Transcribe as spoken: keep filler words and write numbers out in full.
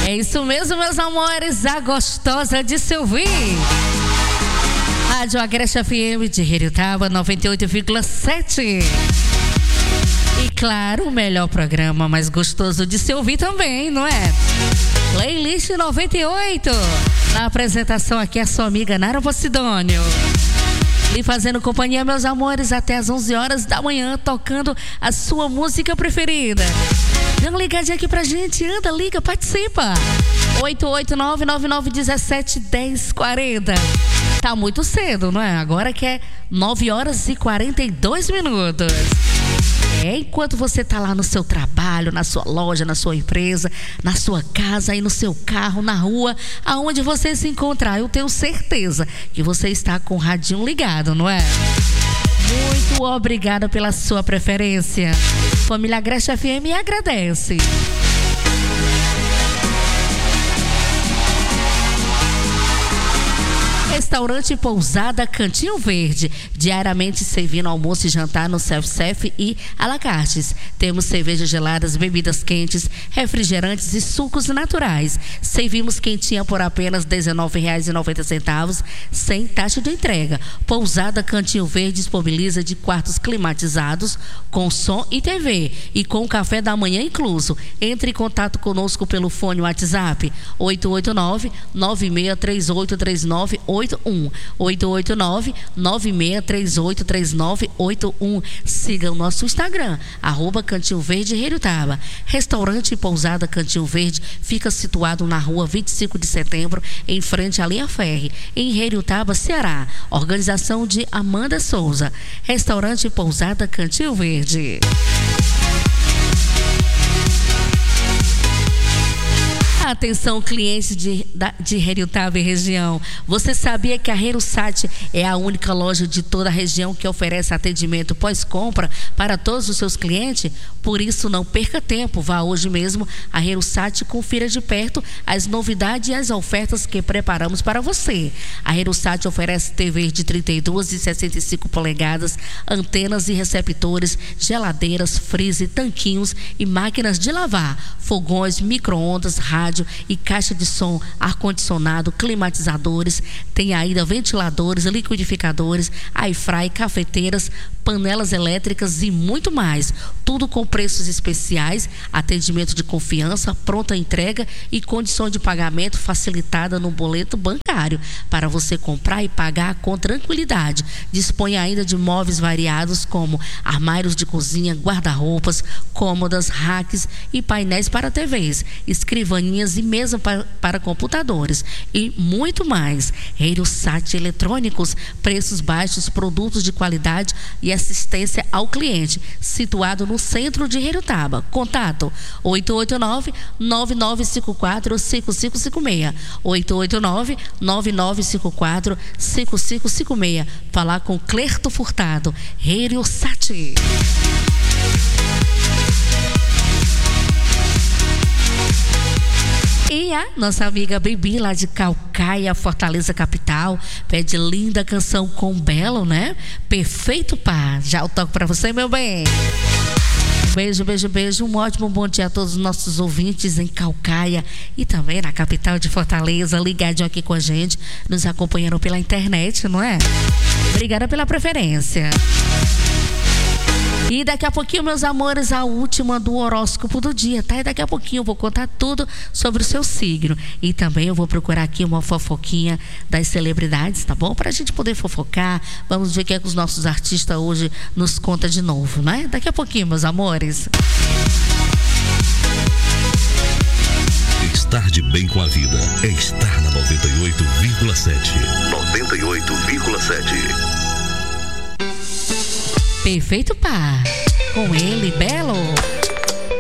É isso mesmo, meus amores, a gostosa de se ouvir. Rádio Agreste F M de Heriotaba noventa e oito vírgula sete. E claro, o melhor programa, mais gostoso de se ouvir também, não é? Playlist noventa e oito. Na apresentação aqui a sua amiga Nara Posidônio. E fazendo companhia, meus amores, até às onze horas da manhã, tocando a sua música preferida. Dê uma ligadinha aqui pra gente, anda, liga, participa. oito oito nove, nove nove um sete, um zero quatro zero. Tá muito cedo, não é? Agora que é nove horas e quarenta e dois minutos. É, enquanto você tá lá no seu trabalho, na sua loja, na sua empresa, na sua casa, aí no seu carro, na rua, aonde você se encontrar, eu tenho certeza que você está com o radinho ligado, não é? Muito obrigada pela sua preferência. Família Agreste F M agradece. Restaurante Pousada Cantinho Verde, diariamente servindo almoço e jantar no self-service e à la carte. Temos cervejas geladas, bebidas quentes, refrigerantes e sucos naturais. Servimos quentinha por apenas dezenove reais e noventa centavos, sem taxa de entrega. Pousada Cantinho Verde disponibiliza de quartos climatizados, com som e T V e com café da manhã incluso. Entre em contato conosco pelo fone WhatsApp oito oito nove, nove seis três oito, três nove oito um. oito oito nove, nove seis três oito, três nove oito um. Siga o nosso Instagram, arroba Cantinho Verde Heriotaba. Restaurante e Pousada Cantinho Verde fica situado na rua vinte e cinco de setembro, em frente à linha Ferry, em Heriotaba, Ceará. Organização de Amanda Souza. Restaurante e Pousada Cantinho Verde. Atenção, clientes de, de Heriotaba e região. Você sabia que a Herusat é a única loja de toda a região que oferece atendimento pós-compra para todos os seus clientes? Por isso, não perca tempo. Vá hoje mesmo à Herusat e confira de perto as novidades e as ofertas que preparamos para você. A Herusat oferece T V de trinta e duas e sessenta e cinco polegadas, antenas e receptores, geladeiras, freezer, tanquinhos e máquinas de lavar, fogões, micro-ondas, rádio e caixa de som, ar-condicionado, climatizadores, tem ainda ventiladores, liquidificadores, air-fry, cafeteiras, panelas elétricas e muito mais. Tudo com preços especiais, atendimento de confiança, pronta entrega e condição de pagamento facilitada no boleto bancário para você comprar e pagar com tranquilidade. Dispõe ainda de móveis variados como armários de cozinha, guarda-roupas, cômodas, racks e painéis para T Vs, escrivaninhas e mesa para, para computadores e muito mais. Herusat Eletrônicos, preços baixos, produtos de qualidade e assistência ao cliente, situado no centro de Heriotaba. Contato oito oito nove, nove nove cinco quatro, cinco cinco cinco seis, oito oito nove, nove nove cinco quatro, cinco cinco cinco seis. Falar com Clerto Furtado. Herusat. E a nossa amiga Bibi, lá de Caucaia, Fortaleza capital, pede linda canção com Belo, né? Perfeito par. Já eu toco pra você, meu bem. Beijo, beijo, beijo. Um ótimo bom dia a todos os nossos ouvintes em Caucaia e também na capital de Fortaleza, ligadinho aqui com a gente, nos acompanhando pela internet, não é? Obrigada pela preferência. E daqui a pouquinho, meus amores, a última do horóscopo do dia, tá? E daqui a pouquinho eu vou contar tudo sobre o seu signo. E também eu vou procurar aqui uma fofoquinha das celebridades, tá bom? Pra gente poder fofocar. Vamos ver o que é que os nossos artistas hoje nos contam de novo, né? Daqui a pouquinho, meus amores. Estar de bem com a vida é estar na noventa e oito vírgula sete. noventa e oito vírgula sete. Perfeito par. Com ele, Belo.